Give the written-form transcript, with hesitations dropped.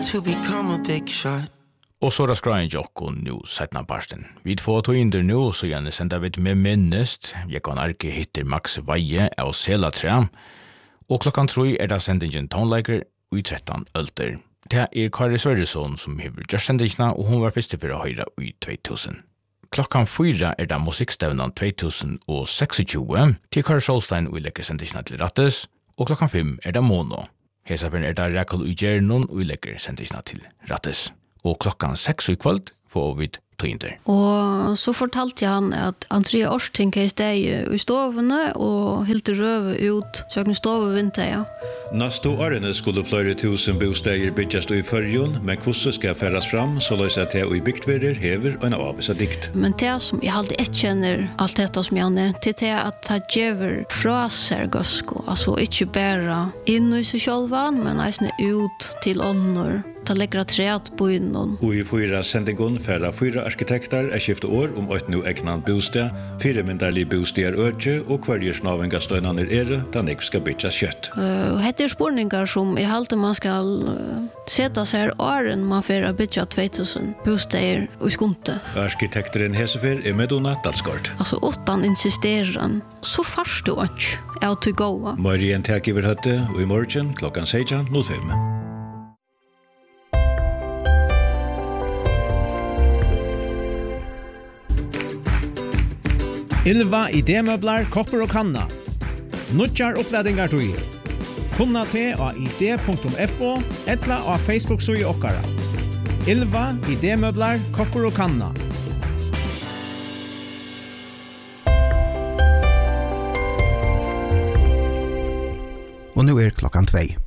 to become a big shot. Og så skrein Jokko nu setna barsten. Vi får to inder nu, så gjerne senda vi med minnest. Jeg kan arke hittir Max Veie av Selatræ. Og klokkan 3 det sendingen Tonelager i 13 ølter. Det Kari Sverresson som hever gjør sendingene, og hun var første for å høre i 2000. Klokkan 4 det musikkstevnen 2026 til Kari Solstein og legger sendingene til Rattes, og klokkan 5 det Mono. Hesafern det Rekal og Gjernon og legger sendingene til Rattes. Og klokkan 6 i kveld får vi tøynder. Og så fortalte han at Andrea Årsting i steg i stovene og hilde røve ut søkne stovevinter. Næste årene skulle flere tusen bosteder bygges i førjon, men hvordan skal færres fram, så løs at det i bygdverer hever og en avvisa dikt. Men det som jeg alltid ikke kjenner alt dette som jeg nevnt, det at det gjør fra seg gøsko, altså ikke bare inn i seg selv, men eisne ut til ånder. Det legger træt på innom. Og i 4 sendingen færre 4 arkitekter skiftet år om 8 nå egnan bostad, 4 myndarlige bosteder øke, og hverje snavenga støynaner da nek skal bytjas kjøtt. Hette spurningar som jeg halte man skal sette seg åren man får bytja 2000 bosteder i skunte. Arkitekteren Hesefer Medona Dalsgaard. Altså, utan insisteran, så farst du ikke er til gåa. Marien Tekiver høtte, og i morgen klokkan 16.05. Ylva idémøbler, kopper og kanna. Nutjar opplæringar tøyer. Kunna te av id.fo etla av Facebook-sui okkara. Ylva idémøbler, kopper og kanna. Og nu klokkan 2.